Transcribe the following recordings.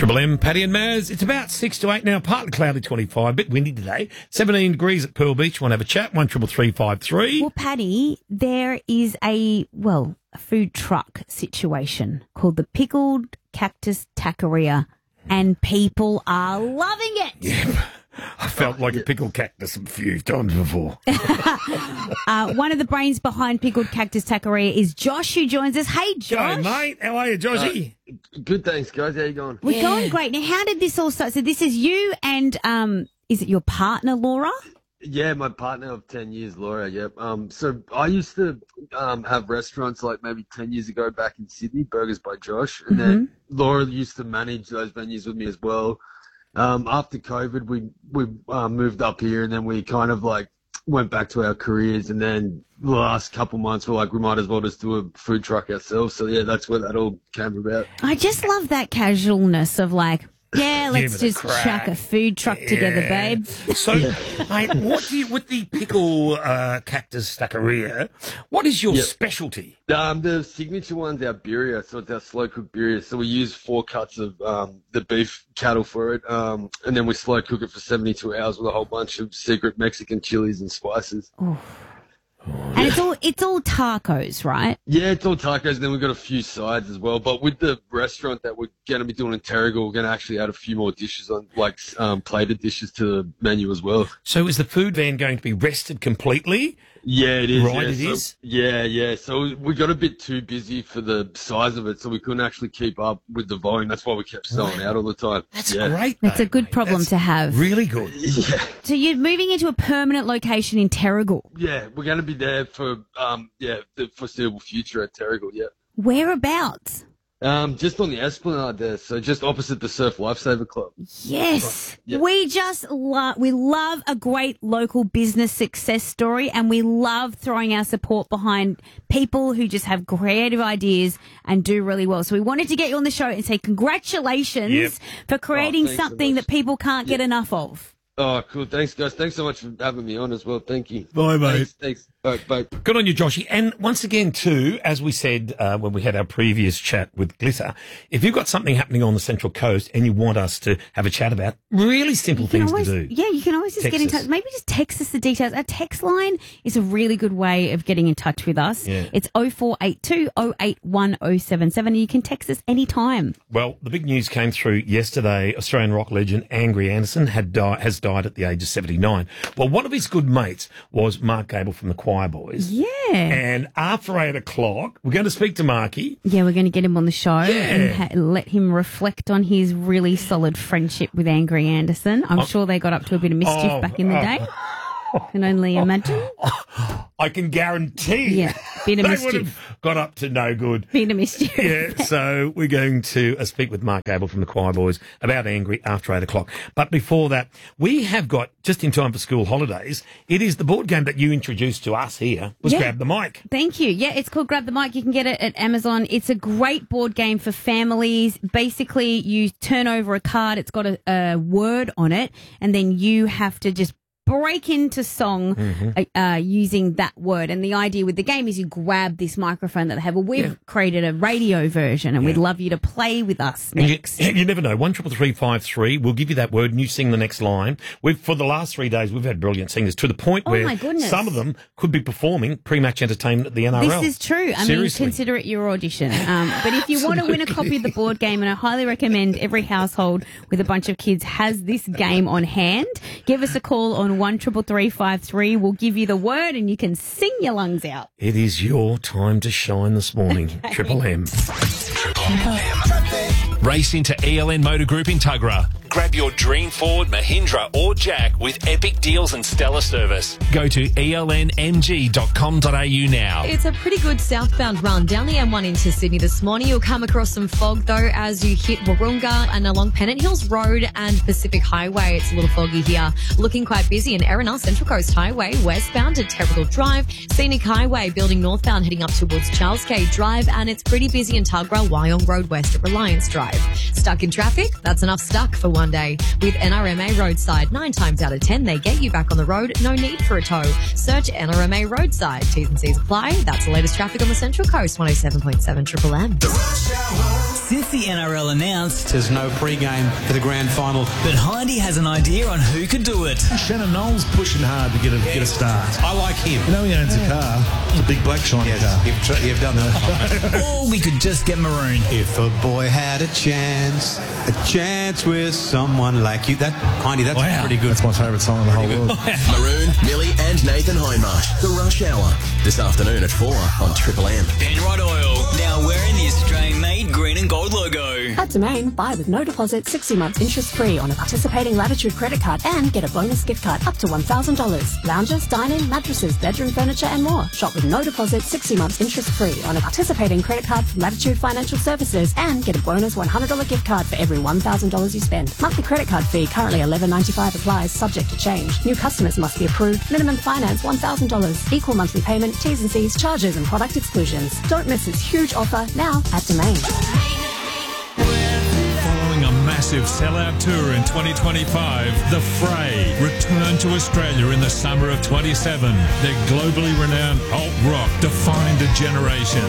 Triple M, Paddy and Maz. It's about 6 to 8 now, partly cloudy 25, a bit windy today. 17 degrees at Pearl Beach. Want to have a chat? 133353. Well, Paddy, there is a food truck situation called the Pickled Cactus Taqueria, and people are loving it. Yeah, I felt like a pickled cactus a few times before. One of the brains behind Pickled Cactus Taqueria is Josh, who joins us. Hey, Josh. G'day, mate. How are you, Joshy? Good, thanks, guys. How you going? We're going great. Now, how did this all start? So this is you and, is it your partner, Laura? Yeah, my partner of 10 years, Laura, yep. So I used to have restaurants like maybe 10 years ago back in Sydney, Burgers by Josh, and then Laura used to manage those venues with me as well. After COVID, we moved up here, and then we kind of like went back to our careers, and then the last couple months we're like, we might as well just do a food truck ourselves. So yeah, that's where that all came about. I just love that casualness of like, yeah, let's Give it a just crack. chuck a food truck together, babe. So, mate, what do you, with the pickle cactus taqueria, what is your specialty? The signature one's our birria, so it's our slow cooked birria. So we use 4 cuts of the beef cattle for it, and then we slow cook it for 72 hours with a whole bunch of secret Mexican chilies and spices. And it's all tacos, right? Yeah, it's all tacos, and then we've got a few sides as well. But with the restaurant that we're going to be doing in Terrigal, we're going to actually add a few more dishes on, like plated dishes to the menu as well. So is the food van going to be rested completely? Yeah, it is. Right, yeah. it So- is? Yeah. So we got a bit too busy for the size of it, so we couldn't actually keep up with the volume. That's why we kept selling out all the time. That's yeah. great, That's a mate. good problem That's to have. Really good. Yeah. So you're moving into a permanent location in Terrigal. Yeah, we're going to be there for the foreseeable future at Terrigal. Yeah. Whereabouts? Just on the Esplanade there, so just opposite the Surf Lifesaver Club. Yes. Yeah. We just love a great local business success story, and we love throwing our support behind people who just have creative ideas and do really well. So we wanted to get you on the show and say congratulations for creating thanks so something much. that people can't get enough of. Oh, cool. Thanks, guys. Thanks so much for having me on as well. Thank you. Bye, mate. Thanks. Bye. Good on you, Joshy. And once again, too, as we said when we had our previous chat with Glitter, if you've got something happening on the Central Coast and you want us to have a chat about, really simple things to do. Yeah, you can always just get in Text us. touch. Maybe just text us the details. Our text line is a really good way of getting in touch with us. Yeah. It's 0482 081 077. You can text us anytime. Well, the big news came through yesterday. Australian rock legend Angry Anderson has died at the age of 79. Well, one of his good mates was Mark Gable from the Choir Boys. Yeah. And after 8 o'clock, we're going to speak to Marky. Yeah, we're going to get him on the show and let him reflect on his really solid friendship with Angry Anderson. I'm sure they got up to a bit of mischief back in the day. Can only imagine. I can guarantee. Yeah, bit of they mischief. would have got up to no good. Bit of mischief. Yeah, so we're going to speak with Mark Gable from the Choir Boys about Angry after 8 o'clock. But before that, we have got, just in time for school holidays, it is the board game that you introduced to us here, was Grab the Mic. Thank you. Yeah, it's called Grab the Mic. You can get it at Amazon. It's a great board game for families. Basically, you turn over a card. It's got a word on it, and then you have to just break into song using that word. And the idea with the game is you grab this microphone that they have. Well, we've created a radio version, and we'd love you to play with us And next. you never know. 133353. We'll give you that word, and you sing the next line. For the last 3 days, we've had brilliant singers to the point where my goodness. some of them could be performing pre-match entertainment at the NRL. This is true. I mean, Seriously. consider it your audition. But if you want to win a copy of the board game, and I highly recommend every household with a bunch of kids has this game on hand, give us a call on 133353. We'll give you the word, and you can sing your lungs out. It is your time to shine this morning. Triple M. Race into ELN Motor Group in Tuggerah. Grab your dream Ford, Mahindra or Jack with epic deals and stellar service. Go to elnmg.com.au now. It's a pretty good southbound run down the M1 into Sydney this morning. You'll come across some fog though as you hit Wahroonga and along Pennant Hills Road and Pacific Highway. It's a little foggy here. Looking quite busy in Erina, Central Coast Highway, westbound at Terrigal Drive, Scenic Highway, building northbound heading up towards Charles K Drive, and it's pretty busy in Tuggerah, Wyong Road West at Reliance Drive. Stuck in traffic? That's enough stuck for one day. With NRMA Roadside, 9 times out of 10, they get you back on the road. No need for a tow. Search NRMA Roadside. T's and C's apply. That's the latest traffic on the Central Coast. 107.7 Triple M. The Rush Hour since the NRL announced, There's no pre-game for the grand final. but Hindy has an idea on who could do it. Shannon Knowles pushing hard to get a start. I like him. You know he owns a car. It's a big black shiny car. You've done that. Or we could just get maroon. If a boy had a chance with someone like you. That's pretty good. That's my favourite song in the whole world. Maroon, Millie and Nathan Hindmarsh. The Rush Hour. This afternoon at 4 on Triple M. Penrod Oil, now wearing the Australian-made green and gold logo. At Domain, buy with no deposit, 60 months interest-free on a participating Latitude credit card and get a bonus gift card up to $1,000. Lounges, dining, mattresses, bedroom furniture and more. Shop with no deposit, 60 months interest-free on a participating credit card from Latitude Financial Services and get a bonus $100 gift card for every $1,000 you spend. Monthly credit card fee currently $11.95 applies, subject to change. New customers must be approved. Minimum finance $1,000. Equal monthly payment, T's and C's, charges and product exclusions. Don't miss this huge offer now at Domain. Following a massive sellout tour in 2025, The Fray return to Australia in the summer of 27. Their globally renowned alt rock defined a generation.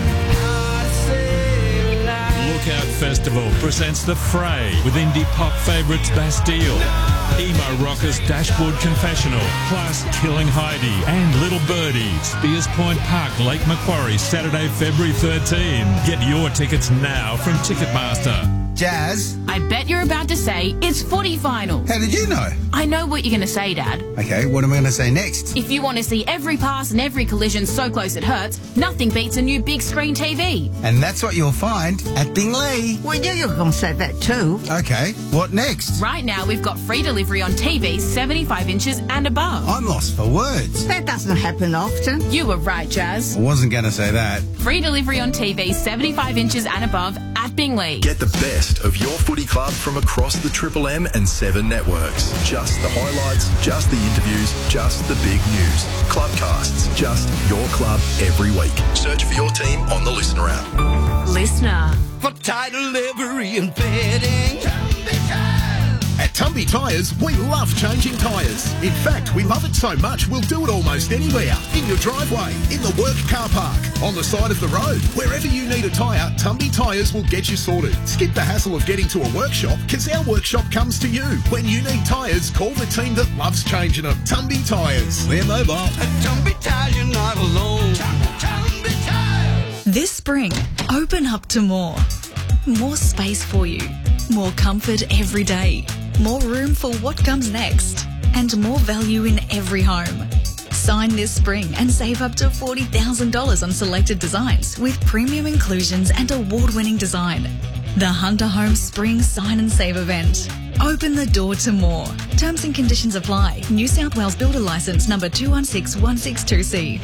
Lookout Festival presents The Fray with indie pop favourites Bastille, emo rockers Dashboard Confessional, plus Killing Heidi and Little Birdie. Spears Point Park, Lake Macquarie, Saturday, February 13. Get your tickets now from Ticketmaster. Jazz, I bet you're about to say it's footy finals. how did you know? I know what you're going to say, Dad. Okay, what am I going to say next? If you want to see every pass and every collision so close it hurts, nothing beats a new big screen TV. And that's what you'll find at Bingley. Well, yeah, you're going to say that too. Okay, what next? Right now, we've got free delivery on TVs 75 inches and above. I'm lost for words. That doesn't happen often. You were right, Jazz. I wasn't going to say that. Free delivery on TVs 75 inches and above at Bingley. Get the best of your footy club from across the Triple M and 7 networks. Just the highlights, just the interviews, just the big news. Clubcasts, just your club every week. Search for your team on the Listener app. Listener. For title, livery and bedding. At Tumby Tyres, we love changing tyres. In fact, we love it so much, we'll do it almost anywhere. In your driveway, in the work car park, on the side of the road. Wherever you need a tyre, Tumby Tyres will get you sorted. Skip the hassle of getting to a workshop, because our workshop comes to you. When you need tyres, call the team that loves changing them. Tumby Tyres. We're mobile. At Tumby Tyres, you're not alone. Tumby Tyres. This spring, open up to more. More space for you. More comfort every day. More room for what comes next. And more value in every home. Sign this spring and save up to $40,000 on selected designs with premium inclusions and award-winning design. The Hunter Home Spring Sign and Save event. Open the door to more. Terms and conditions apply. New South Wales Builder Licence number 216162C.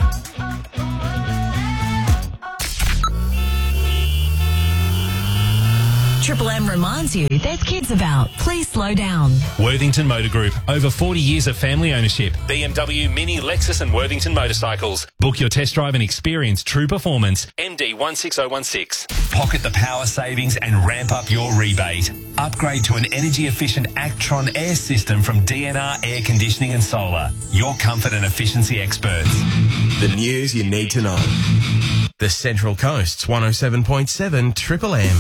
Triple M reminds you there's kids about. Please slow down. Worthington Motor Group. Over 40 years of family ownership. BMW, Mini, Lexus and Worthington Motorcycles. Book your test drive and experience true performance. MD 16016. Pocket the power savings and ramp up your rebate. Upgrade to an energy-efficient Actron air system from DNR Air Conditioning and Solar. Your comfort and efficiency experts. The news you need to know. The Central Coast's 107.7 Triple M.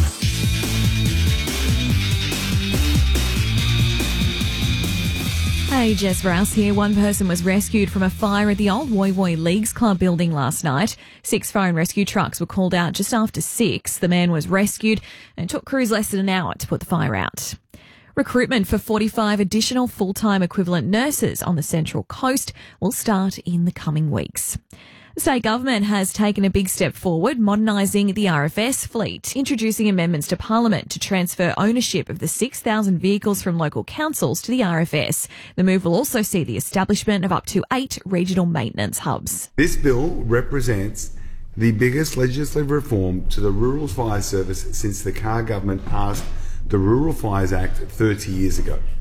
Hey, Jess Rouse here. One person was rescued from a fire at the old Woy Woy Leagues Club building last night. 6 fire and rescue trucks were called out just after 6. The man was rescued and it took crews less than an hour to put the fire out. Recruitment for 45 additional full-time equivalent nurses on the Central Coast will start in the coming weeks. The state government has taken a big step forward, modernising the RFS fleet, introducing amendments to Parliament to transfer ownership of the 6,000 vehicles from local councils to the RFS. The move will also see the establishment of up to 8 regional maintenance hubs. This bill represents the biggest legislative reform to the Rural Fire Service since the Carr government passed the Rural Fires Act 30 years ago.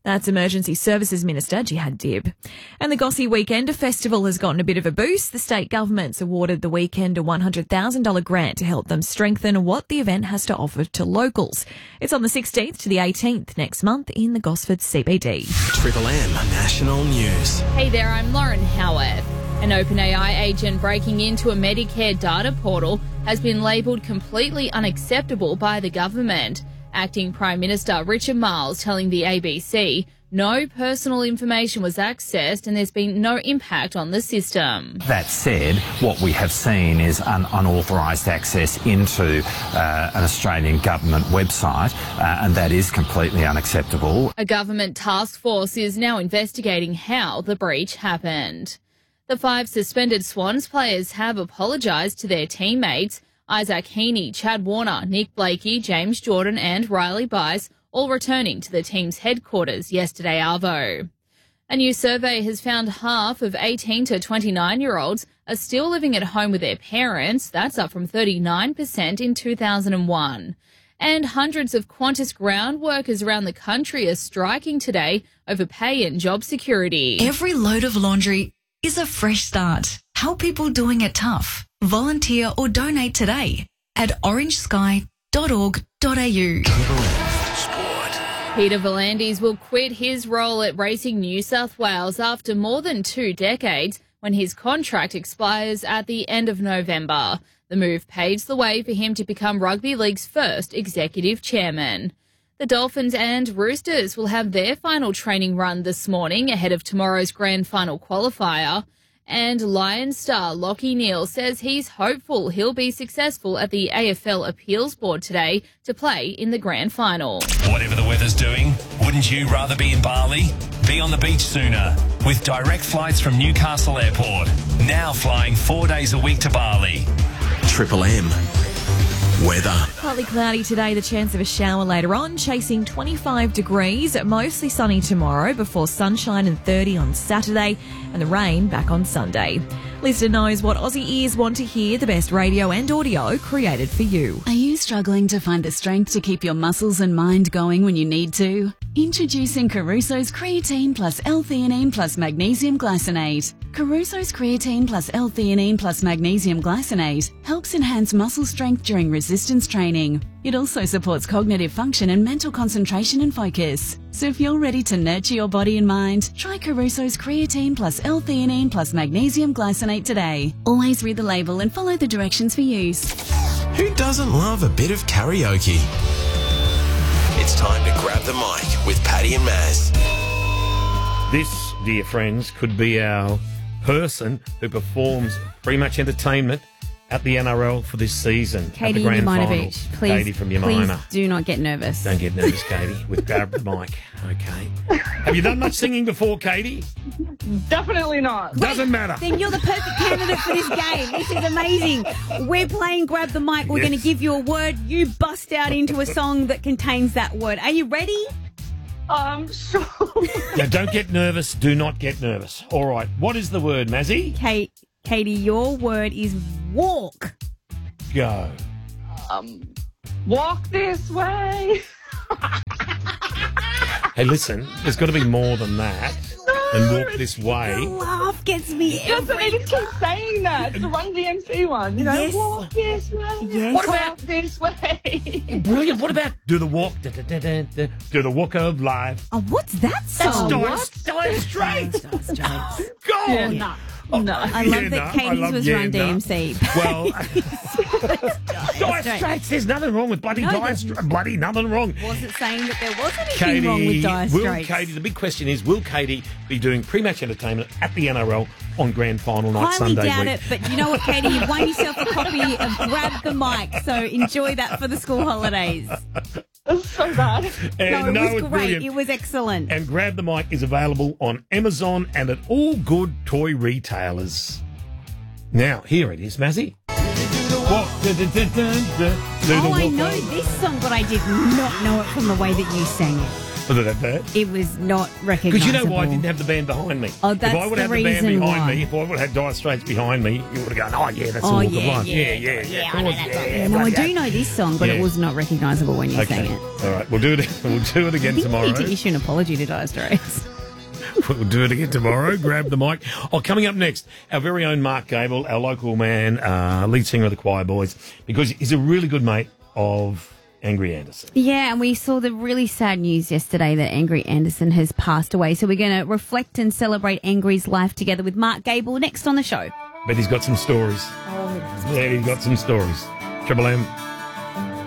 That's Emergency Services Minister Jihad Dib. And the Gossie Weekender Festival has gotten a bit of a boost. The state government's awarded the weekend a $100,000 grant to help them strengthen what the event has to offer to locals. It's on the 16th to the 18th next month in the Gosford CBD. Triple M National News. Hey there, I'm Lauren Howarth. An OpenAI agent breaking into a Medicare data portal has been labelled completely unacceptable by the government. Acting Prime Minister Richard Marles telling the ABC no personal information was accessed and there's been no impact on the system. That said, what we have seen is an unauthorised access into an Australian government website, and that is completely unacceptable. A government task force is now investigating how the breach happened. The 5 suspended Swans players have apologised to their teammates. Isaac Heaney, Chad Warner, Nick Blakey, James Jordan and Riley Bice all returning to the team's headquarters yesterday arvo. A new survey has found half of 18 to 29-year-olds are still living at home with their parents. That's up from 39% in 2001. And hundreds of Qantas ground workers around the country are striking today over pay and job security. Every load of laundry is a fresh start. Help people doing it tough. Volunteer or donate today at orangesky.org.au. Peter V'landys will quit his role at Racing New South Wales after more than 2 decades when his contract expires at the end of November. The move paves the way for him to become Rugby League's first executive chairman. The Dolphins and Roosters will have their final training run this morning ahead of tomorrow's grand final qualifier. And Lions star Lachie Neale says he's hopeful he'll be successful at the AFL Appeals Board today to play in the grand final. Whatever the weather's doing, wouldn't you rather be in Bali? Be on the beach sooner with direct flights from Newcastle Airport. Now flying 4 days a week to Bali. Triple M weather. Partly cloudy today, the chance of a shower later on, chasing 25 degrees, mostly sunny tomorrow before sunshine and 30 on Saturday, and the rain back on Sunday. Listener knows what Aussie ears want to hear, the best radio and audio created for you. Are you struggling to find the strength to keep your muscles and mind going when you need to? Introducing Caruso's Creatine plus L-theanine plus Magnesium Glycinate. Caruso's Creatine plus L-theanine plus Magnesium Glycinate helps enhance muscle strength during resistance training. It also supports cognitive function and mental concentration and focus. So if you're ready to nurture your body and mind, try Caruso's Creatine plus L-theanine plus Magnesium Glycinate today. Always read the label and follow the directions for use. Who doesn't love a bit of karaoke? It's time to grab the mic with Paddy and Maz. This, dear friends, could be our person who performs pretty much entertainment at the NRL for this season. Katie at the grand final. Yaminovic, please. Katie from Please Yamina. do not get nervous. Don't get nervous, Katie. With grab the mic. Okay. Have you done much singing before, Katie? Definitely not. Doesn't matter. Then you're the perfect candidate for this game. This is amazing. We're playing Grab the Mic. We're Yes. going to give you a word. You bust out into a song that contains that word. Are you ready? Sure. Now, don't get nervous. Do not get nervous. All right. What is the word, Mazzy? Katie, your word is walk. Go. Walk this way. Hey, listen. There's got to be more than that. And walk this way. The laugh gets me Doesn't need to keep saying that. It's the Run DMC one. You know, Yes. walk this way. Yes. What about this way? Brilliant. What about do the walk? Do the walk of life. Oh, what's that song? That's Dire Straits. Dire Straits. God. Yeah, no. I love that Katie's was Run DMC. Well, Dire Straits. There's nothing wrong with bloody Dire Straits. Bloody nothing wrong. Wasn't saying that there was anything wrong with Dire Straits. The big question is, will Katie be doing pre-match entertainment at the NRL on grand final night Highly Sunday doubt week? it, but you know what, Katie? You've won yourself a copy of Grab the Mic, so enjoy that for the school holidays. That's so bad. And No, it was it's great. brilliant. It was excellent. And Grab the Mic is available on Amazon and at all good toy retailers. Now, here it is, Mazzy. I know this song, but I did not know it from the way that you sang it. Was it that bad? It was not Because recognisable. you know why I didn't have the band behind me. Oh, that's if I would the have the band reason behind why. me, if I would have had Dire Straits behind me, you would have gone, oh, yeah, that's Oh, all the yeah, one. yeah, Yeah. I know that song. Yeah, No, I bloody do hell. know this song, but Yeah. it was not recognisable when you sang it. All right, we'll do it. We'll do it again I think tomorrow. you need to issue an apology to Dire Straits. We'll do it again tomorrow. Grab the mic. Oh, coming up next, our very own Mark Gable, our local man, lead singer of the Choir Boys, because he's a really good mate of Angry Anderson. Yeah, and we saw the really sad news yesterday that Angry Anderson has passed away. So we're going to reflect and celebrate Angry's life together with Mark Gable next on the show. But he's got some stories. Yeah, he's got some stories. Triple M.